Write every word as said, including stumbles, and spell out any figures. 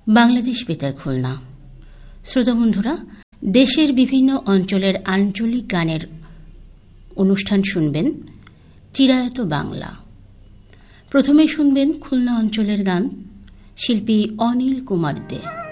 বাংলাদেশ বেতার খুলনা। শ্রোতা বন্ধুরা, দেশের বিভিন্ন অঞ্চলের আঞ্চলিক গানের অনুষ্ঠান শুনবেন চিরায়ত বাংলা। প্রথমে শুনবেন খুলনা অঞ্চলের গান, শিল্পী অনিল কুমার দে।